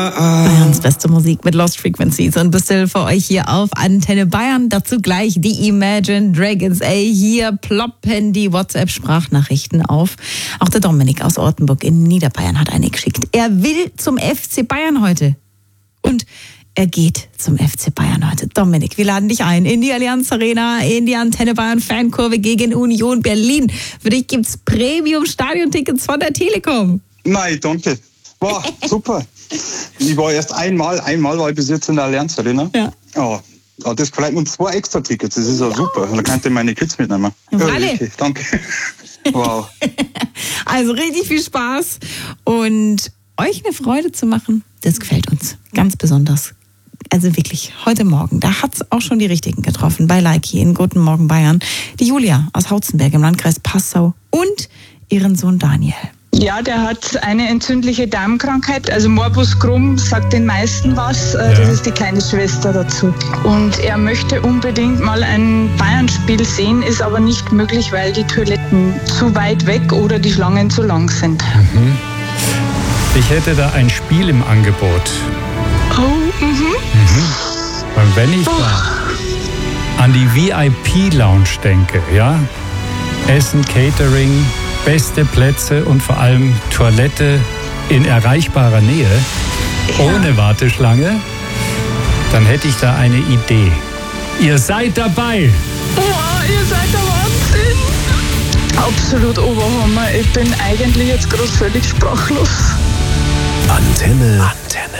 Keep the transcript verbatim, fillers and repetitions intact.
Bayerns beste Musik mit Lost Frequencies und Bastille für euch hier auf Antenne Bayern. Dazu gleich die Imagine Dragons. Ey, hier ploppen die WhatsApp-Sprachnachrichten auf. Auch der Dominik aus Ortenburg in Niederbayern hat eine geschickt. Er will zum F C Bayern heute. Und er geht zum F C Bayern heute. Dominik, wir laden dich ein in die Allianz Arena, in die Antenne Bayern Fankurve gegen Union Berlin. Für dich gibt's Premium-Stadion-Tickets von der Telekom. Nein, danke. Wow, super. Ich war erst einmal, einmal war ich bis jetzt in der Allianz Arena. Ja. Oh, oh, das vielleicht mit zwei extra Tickets, das ist ja super. Da kann ich meine Kids mitnehmen. Ja, ja, alle. okay, danke. Wow. Also richtig viel Spaß und euch eine Freude zu machen, das gefällt uns ganz besonders. Also wirklich, heute Morgen, da hat es auch schon die Richtigen getroffen, bei Leiki in Guten Morgen Bayern. Die Julia aus Hautzenberg im Landkreis Passau und ihren Sohn Daniel. Ja, der hat eine entzündliche Darmkrankheit, also Morbus Crohn sagt den meisten was, Ja. das ist die kleine Schwester dazu. Und er möchte unbedingt mal ein Bayern-Spiel sehen, ist aber nicht möglich, weil die Toiletten zu weit weg oder die Schlangen zu lang sind. Ich hätte da ein Spiel im Angebot. Oh, mhm. Und wenn ich da an die V I P-Lounge denke, ja, Essen, Catering, beste Plätze und vor allem Toilette in erreichbarer Nähe, ohne Warteschlange, dann hätte ich da eine Idee. Ihr seid dabei! Oh, ihr seid der Wahnsinn! Absolut Oberhammer. Ich bin eigentlich jetzt gerade völlig sprachlos. Antenne. Antenne.